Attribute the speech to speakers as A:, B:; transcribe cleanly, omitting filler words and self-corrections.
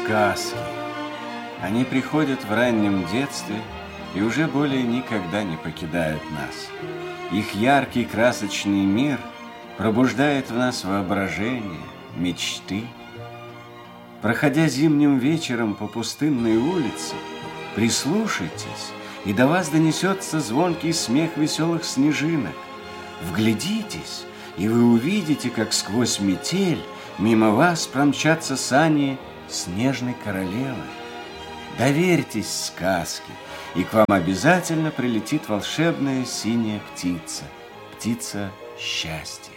A: Сказки. Они приходят в раннем детстве и уже более никогда не покидают нас. Их яркий красочный мир пробуждает в нас воображение, мечты. Проходя зимним вечером по пустынной улице, прислушайтесь, и до вас донесется звонкий смех веселых снежинок. Вглядитесь, и вы увидите, как сквозь метель мимо вас промчатся сани снежной королевы. Доверьтесь сказке, и к вам обязательно прилетит волшебная синяя птица, птица счастья.